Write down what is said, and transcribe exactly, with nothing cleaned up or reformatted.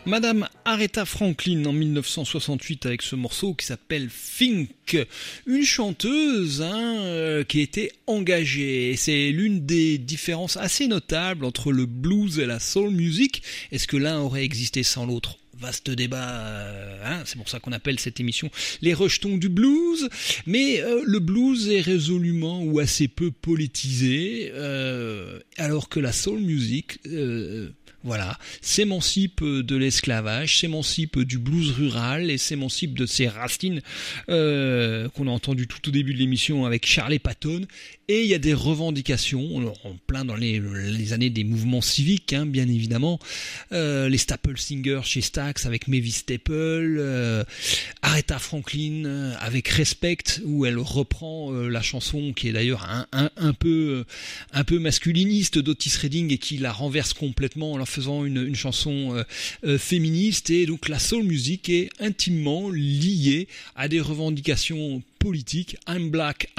Madame Aretha Franklin en dix-neuf cent soixante-huit avec ce morceau qui s'appelle Think, une chanteuse hein, euh, qui était engagée. Et c'est l'une des différences assez notables entre le blues et la soul music. Est-ce que l'un aurait existé sans l'autre ? Vaste débat, euh, hein, c'est pour ça qu'on appelle cette émission les rejetons du blues, mais euh, le blues est résolument ou assez peu politisé, euh, alors que la soul music, euh, voilà, s'émancipe de l'esclavage, s'émancipe du blues rural et s'émancipe de ses racines euh, qu'on a entendu tout au début de l'émission avec Charlie Patton. Et il y a des revendications, en plein dans les, les années des mouvements civiques, hein, bien évidemment. Euh, les Staple Singers chez Stax avec Mavis Staple, euh, Aretha Franklin euh, avec Respect, où elle reprend euh, la chanson qui est d'ailleurs un, un, un, peu, un peu masculiniste d'Otis Redding et qui la renverse complètement en leur faisant une, une chanson euh, euh, féministe. Et donc la soul music est intimement liée à des revendications politiques. I'm black,